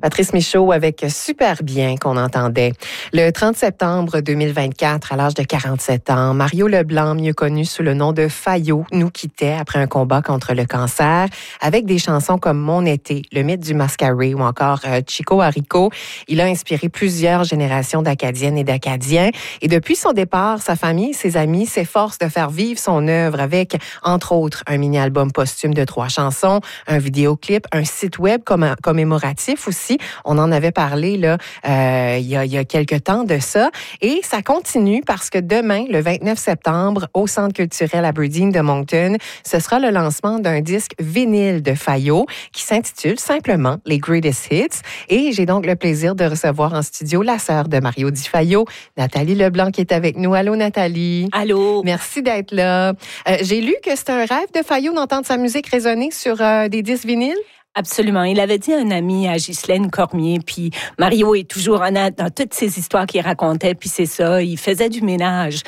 Patrice Michaud avec Super bien qu'on entendait. Le 30 septembre 2024, à l'âge de 47 ans, Mario Leblanc, mieux connu sous le nom de Fayot, nous quittait après un combat contre le cancer avec des chansons comme Mon été, Le mythe du mascaré ou encore Chico Haricot. Il a inspiré plusieurs générations d'Acadiennes et d'Acadiens. Et depuis son départ, sa famille et ses amis s'efforcent de faire vivre son œuvre avec, entre autres, un mini-album posthume de 3 chansons, un vidéoclip, un site web commémoratif aussi. On en avait parlé là il y a quelques temps de ça. Et ça continue parce que demain, le 29 septembre, au Centre culturel Aberdeen de Moncton, ce sera le lancement d'un disque vinyle de Fayot qui s'intitule simplement Les Greatest Hits. Et j'ai donc le plaisir de recevoir en studio la sœur de Mario Di Fayot, Nathalie Leblanc, qui est avec nous. Allô, Nathalie. Allô. Merci d'être là. J'ai lu que c'est un rêve de Fayot d'entendre sa musique résonner sur des disques vinyles. Absolument. Il avait dit à un ami, à Ghislaine Cormier, puis Mario est toujours honnête dans toutes ces histoires qu'il racontait, puis c'est ça, il faisait du ménage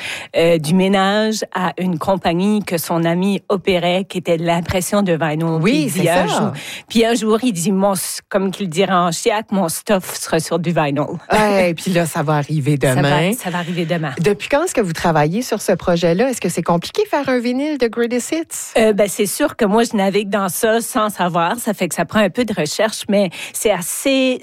à une compagnie que son ami opérait, qui était l'impression de vinyl. Oui, c'est ça. Puis un jour, il dit, comme qu'il dirait en chiac, mon stuff sera sur du vinyl. Et puis là, ça va arriver demain. Ça va arriver demain. Depuis quand est-ce que vous travaillez sur ce projet-là? Est-ce que c'est compliqué de faire un vinyle de Greatest Hits? C'est sûr que moi, je navigue dans ça sans savoir. Ça fait que ça prend un peu de recherche, mais c'est assez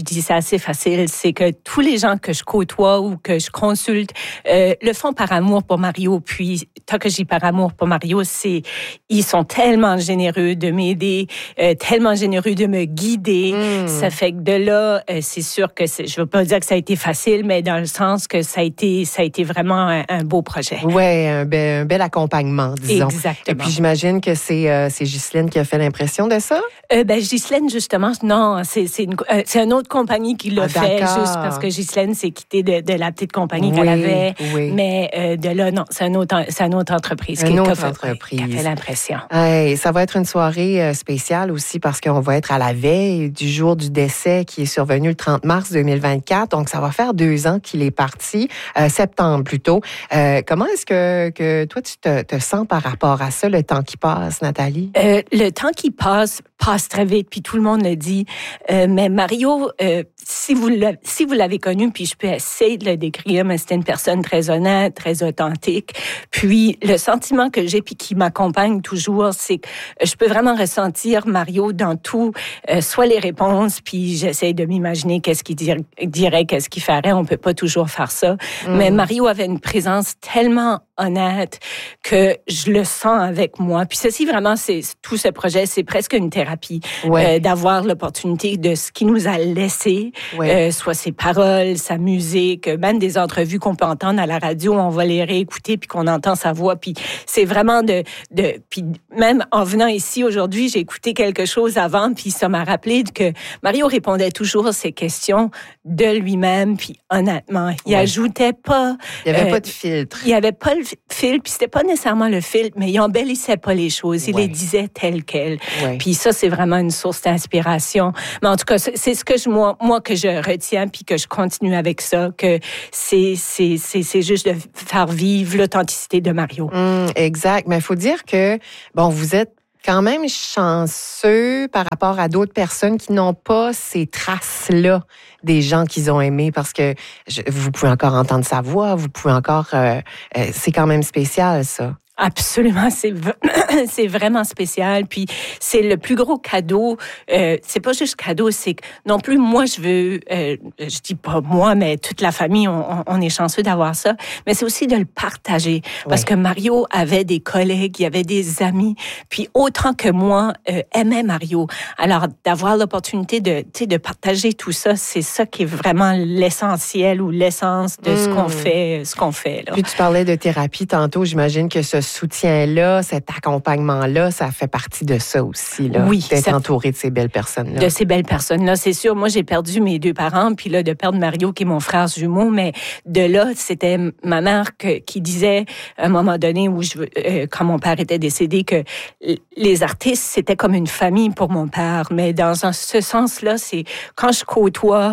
facile. C'est que tous les gens que je côtoie ou que je consulte le font par amour pour Mario. Puis, tant que j'ai par amour pour Mario, ils sont tellement généreux de m'aider, tellement généreux de me guider. Ça fait que de là, c'est sûr que je veux pas dire que ça a été facile, mais dans le sens que ça a été vraiment un beau projet. Ouais, un bel accompagnement, disons. Exactement. Et puis, j'imagine que c'est Ghislaine qui a fait l'impression de ça? Ghislaine, justement, non, c'est une autre compagnie qui l'a fait, juste parce que Ghislaine s'est quittée de la petite compagnie qu'elle avait. Oui. Mais de là, non, c'est une autre entreprise qui a fait l'impression. Hey, ça va être une soirée spéciale aussi parce qu'on va être à la veille du jour du décès qui est survenu le 30 mars 2024. Donc, ça va faire 2 ans qu'il est parti, septembre plutôt. Comment est-ce que toi, tu te sens par rapport à ça, le temps qui passe, Nathalie? Le temps qui passe très vite, puis tout le monde le dit. Mais Mario, si vous l'avez connu, puis je peux essayer de le décrire, mais c'était une personne très honnête, très authentique. Puis le sentiment que j'ai, puis qui m'accompagne toujours, c'est que je peux vraiment ressentir Mario dans tout, soit les réponses, puis j'essaie de m'imaginer qu'est-ce qu'il dirait, qu'est-ce qu'il ferait. On peut pas toujours faire ça. Mais Mario avait une présence tellement honnête que je le sens avec moi. Puis ceci, vraiment, tout ce projet, c'est presque une thérapie. D'avoir l'opportunité de ce qu'il nous a laissé, soit ses paroles, sa musique, même des entrevues qu'on peut entendre à la radio, on va les réécouter puis qu'on entend sa voix. Puis c'est vraiment puis même en venant ici aujourd'hui, j'ai écouté quelque chose avant puis ça m'a rappelé que Mario répondait toujours à ses questions de lui-même puis honnêtement. Il ajoutait pas... Il n'y avait pas de filtre. Il n'y avait pas le filtre puis c'était pas nécessairement le filtre, mais il embellissait pas les choses. Il les disait telles quelles. Puis ça, c'est vraiment une source d'inspiration. Mais en tout cas, c'est ce que moi que je retiens puis que je continue avec ça, que c'est juste de faire vivre l'authenticité de Mario. Exact. Mais il faut dire que, vous êtes quand même chanceux par rapport à d'autres personnes qui n'ont pas ces traces-là des gens qu'ils ont aimés parce que vous pouvez encore entendre sa voix, vous pouvez encore... c'est quand même spécial, ça. Absolument, c'est vraiment spécial. Puis c'est le plus gros cadeau. C'est pas juste cadeau, c'est que non plus moi je veux. Je dis pas moi, mais toute la famille, on est chanceux d'avoir ça. Mais c'est aussi de le partager parce que Mario avait des collègues, il y avait des amis. Puis autant que moi aimait Mario. Alors d'avoir l'opportunité de partager tout ça, c'est ça qui est vraiment l'essentiel ou l'essence de ce qu'on fait. Là. Puis tu parlais de thérapie tantôt. J'imagine que ce soutien-là, cet accompagnement-là, ça fait partie de ça aussi, là. Oui. D'être entouré de ces belles personnes-là. De ces belles personnes-là, c'est sûr. Moi, j'ai perdu mes 2 parents, puis là, de perdre Mario, qui est mon frère jumeau, mais de là, c'était ma mère qui disait, à un moment donné, quand mon père était décédé, que les artistes, c'était comme une famille pour mon père. Mais dans ce sens-là, c'est quand je côtoie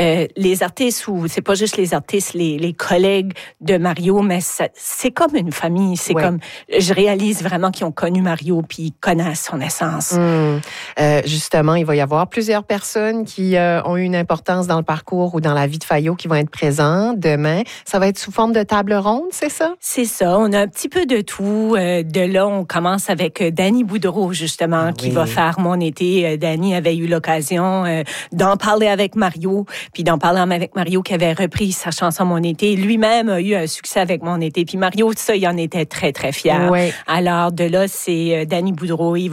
les artistes, ou c'est pas juste les artistes, les collègues de Mario, mais c'est comme une famille. C'est comme je réalise vraiment qu'ils ont connu Mario puis ils connaissent son essence. Justement, il va y avoir plusieurs personnes qui ont eu une importance dans le parcours ou dans la vie de Fayo qui vont être présentes demain. Ça va être sous forme de table ronde, c'est ça? C'est ça. On a un petit peu de tout. De là, on commence avec Danny Boudreau, justement, qui va faire Mon été. Danny avait eu l'occasion d'en parler avec Mario, puis d'en parler avec Mario qui avait repris sa chanson Mon été. Lui-même a eu un succès avec Mon été. Puis Mario, ça, il en était très, très fier. Oui. Alors, de là, c'est Danny Boudreau. Il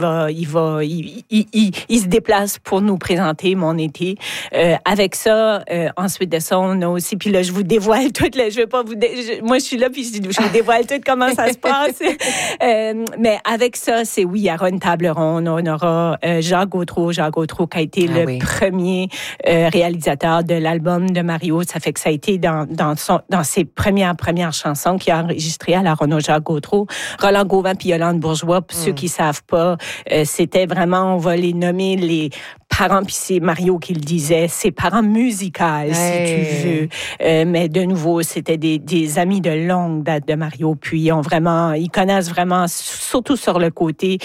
se déplace pour nous présenter Mon été. Avec ça, ensuite de ça, on a aussi, puis là, je vous dévoile tout, là, je veux pas moi, je suis là, puis je vous dévoile tout comment ça se passe. Mais avec ça, il y aura une table ronde. On aura Jacques Gautreau qui a été le premier réalisateur de l'album de Mario. Ça fait que ça a été dans ses premières chansons qu'il a enregistrées à la Renaud Jacques Gautreau. Roland Gauvin puis Yolande Bourgeois, pour ceux qui savent pas, c'était vraiment, on va les nommer les parents, puis c'est Mario qui le disait, ses parents musicaux, si tu veux. Mais de nouveau, c'était des amis de longue date de Mario, puis ils connaissent vraiment, surtout sur le côté,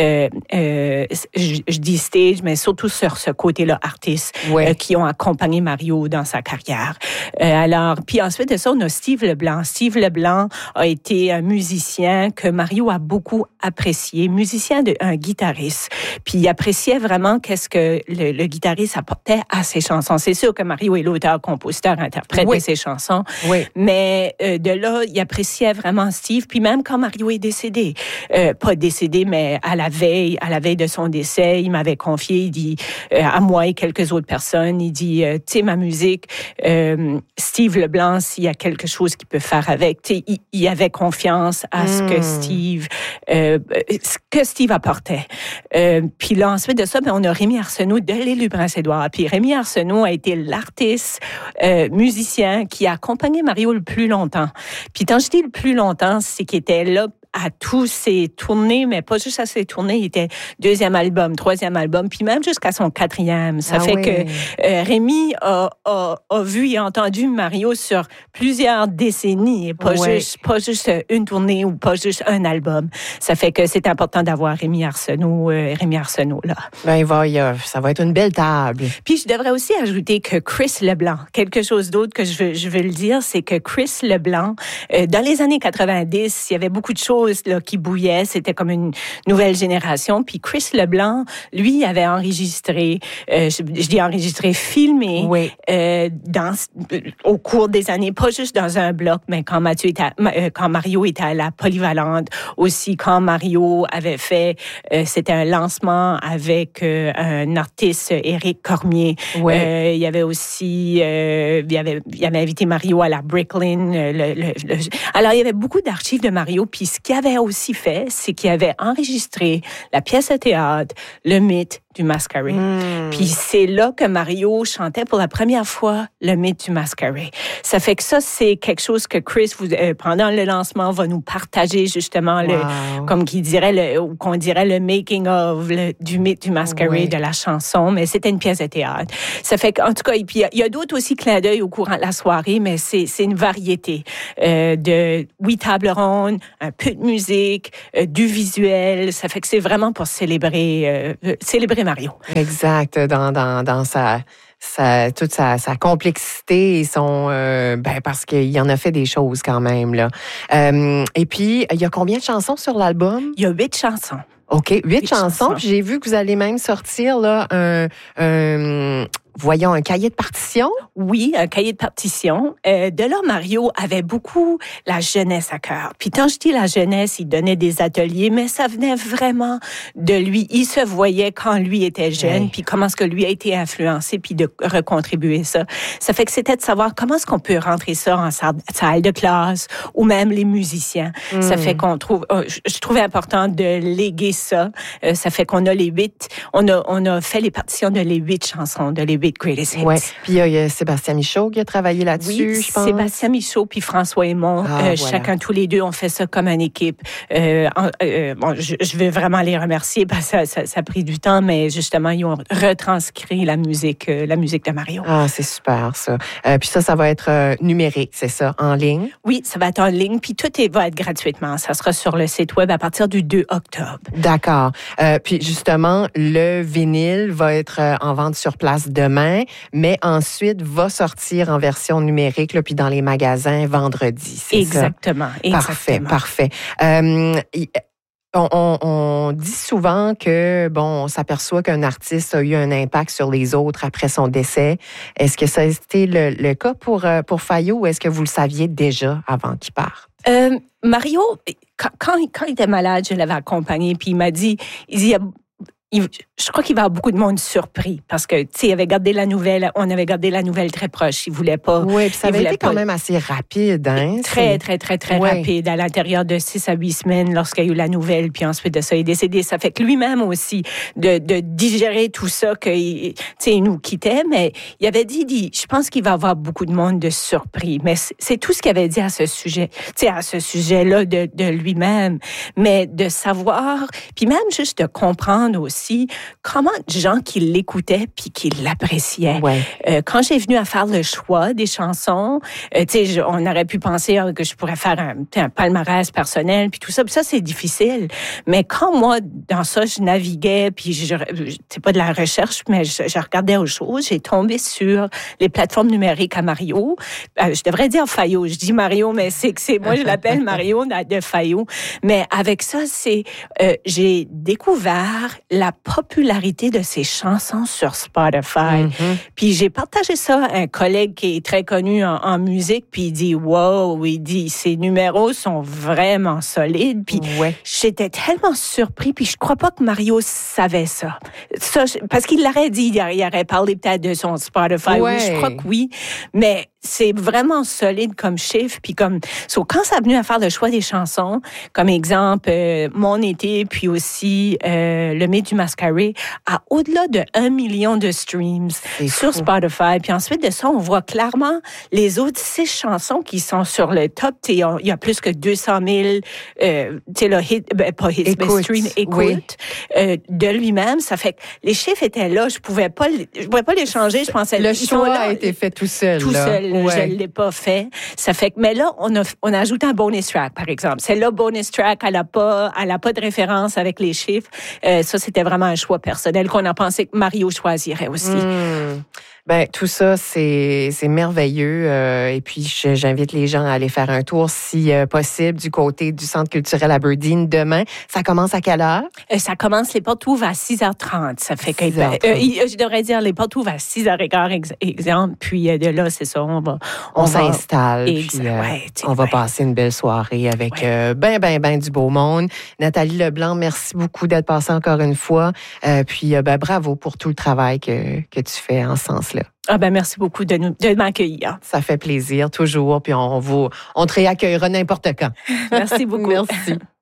je dis stage, mais surtout sur ce côté-là, artistes, qui ont accompagné Mario dans sa carrière. Alors, puis ensuite de ça, on a Steve Leblanc. Steve Leblanc a été un musicien que Mario a beaucoup apprécié, un guitariste. Puis il appréciait vraiment qu'est-ce que le guitariste apportait à ses chansons. C'est sûr que Mario est l'auteur, compositeur, interprète de ses chansons, mais de là, il appréciait vraiment Steve. Puis même quand Mario est décédé, pas décédé, mais à la veille de son décès, il m'avait confié, il dit à moi et quelques autres personnes, il dit, tu sais, ma musique, Steve Leblanc, s'il y a quelque chose qu'il peut faire avec, tu sais, il avait confiance à ce que Steve apportait. Puis là, ensuite de ça, on a Rémi Arsenault de l'Élu Prince-Édouard. Puis Rémi Arsenault a été l'artiste musicien qui a accompagné Mario le plus longtemps. Puis quand je dis le plus longtemps, c'est qu'il était là à tous ses tournées, mais pas juste à ses tournées. Il était 2e album, 3e album, puis même jusqu'à son 4e. Ça fait que Rémi a vu et entendu Mario sur plusieurs décennies, et pas juste une tournée ou pas juste un album. Ça fait que c'est important d'avoir Rémi Arsenault là. Ça va être une belle table. Puis je devrais aussi ajouter que Chris Leblanc, quelque chose d'autre que je veux le dire, c'est que Chris Leblanc, dans les années 90, il y avait beaucoup de choses là, qui bouillaient. C'était comme une nouvelle génération. Puis Chris Leblanc, lui, avait enregistré, filmé au cours des années, pas juste dans un bloc, mais quand Mario était à la Polyvalente, aussi quand Mario avait fait, c'était un lancement avec un artiste, Éric Cormier. Il y avait aussi, il avait invité Mario à la Bricklin. Alors, il y avait beaucoup d'archives de Mario. Puis ce qu'il avait aussi fait, c'est qu'il avait enregistré la pièce de théâtre, Le Mythe du Masquerade. Puis c'est là que Mario chantait pour la première fois Le Mythe du Masquerade. Ça fait que ça, c'est quelque chose que Chris, pendant le lancement, va nous partager justement, comme qu'on dirait le making of du Mythe du Masquerade, de la chanson, mais c'était une pièce de théâtre. Ça fait qu'en tout cas, il y a d'autres aussi clins d'œil au courant de la soirée, mais c'est une variété table ronde, un peu de musique, du visuel. Ça fait que c'est vraiment pour célébrer Mario. Exact, dans toute sa complexité et parce qu'il en a fait des choses quand même là. Et puis il y a combien de chansons sur l'album? Il y a 8 chansons. OK, 8 chansons. Puis j'ai vu que vous allez même sortir là un cahier de partition? Oui, un cahier de partition. De là, Mario avait beaucoup la jeunesse à cœur. Puis quand je dis la jeunesse, il donnait des ateliers, mais ça venait vraiment de lui. Il se voyait quand lui était jeune, puis comment est-ce que lui a été influencé, puis de recontribuer ça. Ça fait que c'était de savoir comment est-ce qu'on peut rentrer ça en salle de classe, ou même les musiciens. Ça fait je trouvais important de léguer ça. Ça fait qu'on a les 8, on a fait les partitions de les 8 chansons, de les 8 R&B de Greatest Hits. Ouais. Puis il y a Sébastien Michaud qui a travaillé là-dessus, oui, je pense. Sébastien Michaud puis François Aymon, voilà. chacun, tous les deux, ont fait ça comme une équipe. Je veux vraiment les remercier parce que ça a pris du temps, mais justement, ils ont retranscrit la musique de Mario. Ah, c'est super, ça. Puis ça va être numérique, c'est ça, en ligne? Oui, ça va être en ligne, puis tout va être gratuitement. Ça sera sur le site web à partir du 2 octobre. D'accord. Puis justement, le vinyle va être en vente sur place demain, mais ensuite va sortir en version numérique, là, puis dans les magasins vendredi. C'est exactement, ça? exactement. Parfait. On dit souvent que, on s'aperçoit qu'un artiste a eu un impact sur les autres après son décès. Est-ce que ça a été le cas pour Fayo ou est-ce que vous le saviez déjà avant qu'il parte? Mario, quand il était malade, je l'avais accompagné, puis il m'a dit, je crois qu'il va y avoir beaucoup de monde surpris parce que, tu sais, on avait gardé la nouvelle très proche. Il voulait pas. Oui, puis ça avait été quand même assez rapide, hein? Très rapide. À l'intérieur de 6 à 8 semaines, lorsqu'il y a eu la nouvelle, puis ensuite de ça, il est décédé. Ça fait que lui-même aussi, de digérer tout ça, que, tu sais, il nous quittait, mais il avait dit, je pense qu'il va y avoir beaucoup de monde de surpris. Mais c'est tout ce qu'il avait dit à ce sujet, tu sais, à ce sujet-là de lui-même. Mais de savoir, puis même juste de comprendre aussi comment de gens qui l'écoutaient puis qui l'appréciaient. Ouais. Quand j'ai venu à faire le choix des chansons, tu sais, on aurait pu penser que je pourrais faire un palmarès personnel puis tout ça. Puis ça, c'est difficile. Mais quand moi, dans ça, je naviguais puis c'est pas de la recherche, mais je regardais aux choses, j'ai tombé sur les plateformes numériques à Mario. Je devrais dire Fayo. Je dis Mario, mais c'est moi, je l'appelle Mario de Fayo. Mais avec ça, j'ai découvert la popularité de ses chansons sur Spotify. Mm-hmm. Puis j'ai partagé ça à un collègue qui est très connu en musique, puis il dit, wow, il dit, ses numéros sont vraiment solides. Puis j'étais tellement surpris, puis je crois pas que Mario savait ça. Parce qu'il l'aurait dit, il aurait parlé peut-être de son Spotify. Oui, je crois que oui, mais c'est vraiment solide comme chiffre. Puis quand ça a venu à faire le choix des chansons, comme exemple, Mon été, puis aussi Le Mythe du Masquerade, à au-delà de 1 million de streams sur Spotify. Puis ensuite de ça, on voit clairement les autres 6 chansons qui sont sur le top. Il y a plus que 200 000 streams, écoutes de lui-même. Ça fait que les chiffres étaient là. Je pouvais pas les changer. Je pensais le choix a été fait tout seul. Je l'ai pas fait. Ça fait que, mais là, on a ajouté un bonus track, par exemple. Celle-là, bonus track, elle a pas de référence avec les chiffres. Ça, c'était vraiment un choix personnel qu'on a pensé que Mario choisirait aussi. Ben tout ça, c'est merveilleux. Et puis, j'invite les gens à aller faire un tour, si possible, du côté du Centre culturel Aberdeen demain. Ça commence à quelle heure? Ça commence, les portes ouvrent à 6h30. Ça fait que, je devrais dire, les portes ouvrent à 6h15, exemple. Puis de là, c'est ça, on s'installe. Puis on va passer une belle soirée avec ben du beau monde. Nathalie Leblanc, merci beaucoup d'être passée encore une fois. Puis bravo pour tout le travail que tu fais en ce sens-là. Merci beaucoup de m'accueillir. Ça fait plaisir, toujours. Puis on te réaccueillera n'importe quand. Merci beaucoup. Merci.